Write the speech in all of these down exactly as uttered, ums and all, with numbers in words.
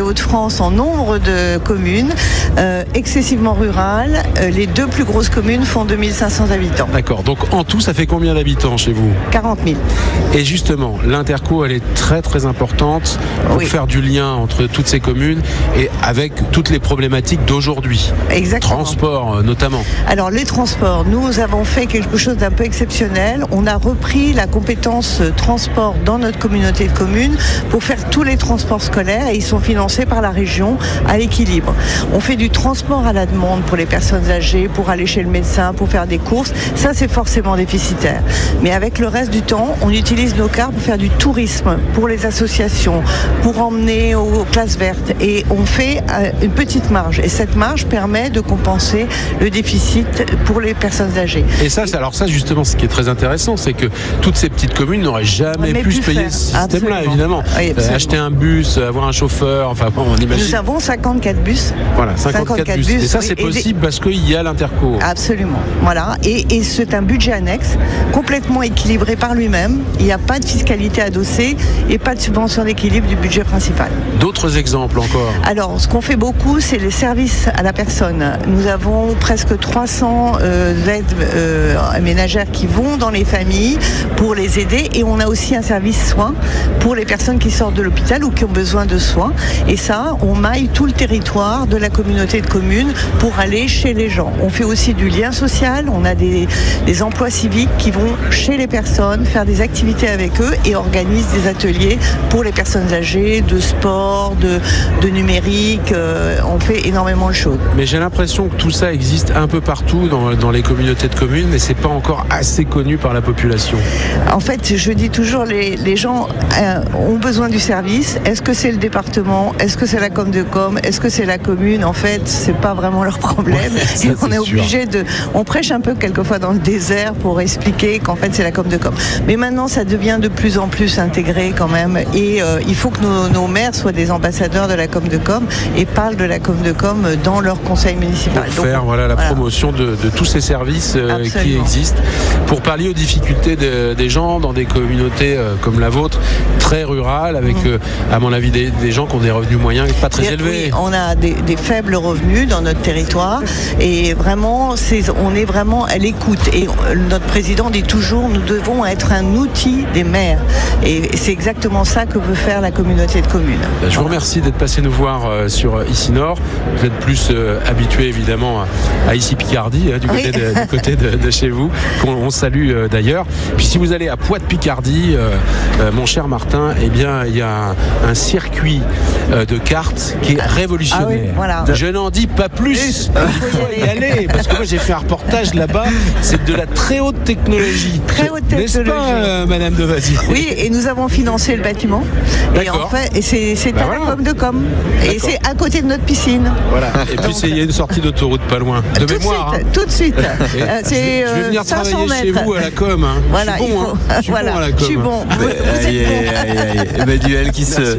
Hauts-de-France en nombre de communes, euh, excessivement rurales. Euh, les deux plus grosses communes font deux mille cinq cents habitants. D'accord, donc en tout, ça fait combien d'habitants chez vous ? quarante mille. Et justement, l'interco, elle est très très importante pour oui. faire du lien entre toutes ces communes et avec toutes les problématiques d'aujourd'hui. Exactement. Transport notamment. Alors les transports, nous avons fait quelque chose d'un peu exceptionnel. On a repris la compétence transport dans notre communauté de communes pour faire tous les transports scolaires et ils sont financés par la région à l'équilibre. On fait du transport à la demande pour les personnes âgées, pour aller chez le médecin, pour faire des courses. Ça, c'est forcément déficitaire. Mais avec le reste du temps, on utilise nos cars pour faire du tourisme, pour les associations, pour emmener aux classes vertes. Et on fait une petite marge. Et cette marge permet de compenser le déficit pour les personnes âgées. Et ça, c'est, alors ça, justement, ce qui est très intéressant, c'est que toutes ces petites communes n'auraient jamais pu se payer ce système-là, évidemment. Oui, euh, acheter un bus, avoir un chauffeur, enfin, bon, on imagine. Nous avons cinquante-quatre bus. Voilà, cinquante-quatre, cinquante-quatre bus. bus. Et ça, c'est oui, possible des... parce qu'il y a l'interco. Absolument. Voilà. Et, et c'est un budget annexe, complètement équilibré par lui-même. Il n'y a pas de fiscalité adossée et pas de subvention d'équilibre du budget principal. D'autres exemples encore ? Alors, ce qu'on fait beaucoup, c'est les services à la personne. Nous avons presque trois cents euh, aides euh, ménagères qui vont dans les familles pour les aider. Et on a aussi un service soins pour les personnes qui sortent de l'hôpital ou qui ont besoin de soins. Et ça, on maille tout le territoire de la communauté de communes pour aller chez les gens. On fait aussi du lien social. On a des, des emplois civiques qui vont chez les personnes, faire des activités avec eux et organisent des ateliers pour les personnes âgées, de sport, de, de numérique. Euh, on fait énormément de choses. Mais j'ai l'impression que tout ça existe un peu partout dans, dans les communautés de communes, mais c'est pas encore assez connu par la population. En fait, je dis toujours, les, les gens euh, ont besoin du service. Est-ce que c'est le département ? Est-ce que c'est la com de com ? Est-ce que c'est la commune ? En fait, c'est pas vraiment leur problème. Ouais, ça, et on est, est obligé de... On prêche un peu quelquefois dans le désert pour expliquer qu'en fait, c'est la com de com. Mais maintenant, ça devient de plus en plus intégré quand même. Et euh, il faut que nos, nos maires soient des ambassadeurs de la com de com et parlent de la com de com dans leur conseil municipal. Pour faire Donc, voilà, la voilà. promotion de, de tous ces services euh, qui existent. Pour pallier aux difficultés de, des gens dans des communautés euh, comme la vôtre, très rurales, avec, mmh. euh, à mon avis, des, des gens qui ont des revenus moyens pas très Bien, élevés. Oui, on a des, des faibles revenus dans notre territoire et vraiment, c'est, on est vraiment à l'écoute. Et notre président dit toujours, nous devons être un outil des maires. Et c'est exactement ça que veut faire la communauté de communes. Ben, je vous remercie d'être passé nous voir euh, sur euh, Ici Nord. Vous êtes plus euh, habitué évidemment à, à Ici Picardie, hein, du, oui. côté de, du côté de, de chez vous, qu'on on salue euh, d'ailleurs. Puis si vous allez à Poix-de-Picardie, euh, euh, mon cher Martin, eh bien il y a un, un circuit euh, de karts qui est révolutionnaire. Ah oui, voilà. Je n'en dis pas plus. Il faut y aller parce que moi j'ai fait un reportage là-bas. C'est de la très haute technologie. Très haute technologie. N'est-ce pas, euh, Madame Devasi ? Oui, et nous avons financé le bâtiment. Et en fait, et c'est, c'est ben à voilà. la com de com. Et D'accord. c'est à côté de notre piscine. Voilà. Et puis il y a une sortie d'autoroute pas loin. De tout mémoire. De suite, hein. Tout de suite. Et c'est, je vais venir travailler mètres. chez vous à la com. Hein. Voilà, je suis bon. Faut... Hein. Je suis voilà. bon à la com. Je suis bon. Vous, vous aïe, aïe, aïe, aïe. Manuel qui se,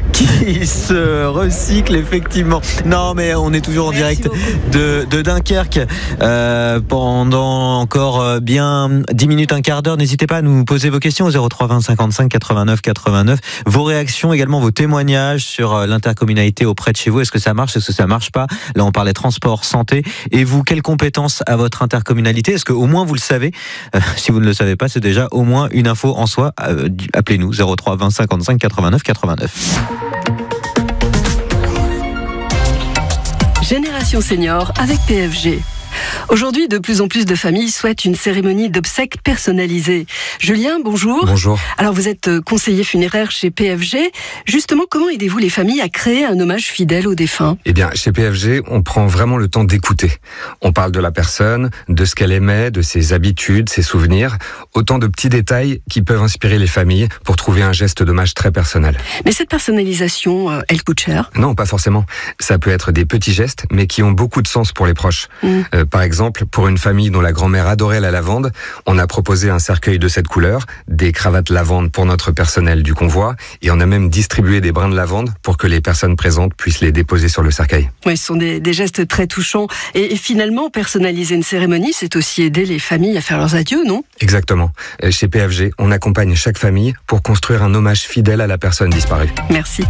qui se recycle effectivement. Non, mais on est toujours en Merci direct de, de Dunkerque euh, pendant encore bien dix minutes, un quart d'heure. N'hésitez pas à nous poser vos questions au zéro trois vingt cinquante-cinq quatre-vingt-neuf quatre-vingt-neuf. Vos réactions également, vos témoignages sur l'intercommunalité auprès de chez vous. Est-ce que ça marche ? Est-ce que ça marche pas ? Là, on parlait transport, santé. Et vous, quelles compétences à votre intercommunalité ? Est-ce qu'au moins vous le savez ? euh, Si vous ne le savez pas, c'est déjà au moins une info en soi. Euh, appelez-nous zéro trois vingt cinquante-cinq quatre-vingt-neuf quatre-vingt-neuf. Génération Senior avec P F G. Aujourd'hui, de plus en plus de familles souhaitent une cérémonie d'obsèques personnalisée. Julien, bonjour. Bonjour. Alors, vous êtes conseiller funéraire chez P F G. Justement, comment aidez-vous les familles à créer un hommage fidèle aux défunts ? Eh bien, chez P F G, on prend vraiment le temps d'écouter. On parle de la personne, de ce qu'elle aimait, de ses habitudes, ses souvenirs. Autant de petits détails qui peuvent inspirer les familles pour trouver un geste d'hommage très personnel. Mais cette personnalisation, euh, elle coûte cher ? Non, pas forcément. Ça peut être des petits gestes, mais qui ont beaucoup de sens pour les proches. Mmh. Euh, par exemple, pour une famille dont la grand-mère adorait la lavande, on a proposé un cercueil de cette couleur, des cravates lavande pour notre personnel du convoi, et on a même distribué des brins de lavande pour que les personnes présentes puissent les déposer sur le cercueil. Oui, ce sont des, des gestes très touchants. Et, et finalement, personnaliser une cérémonie, c'est aussi aider les familles à faire leurs adieux, non ? Exactement. Chez P F G, on accompagne chaque famille pour construire un hommage fidèle à la personne disparue. Merci.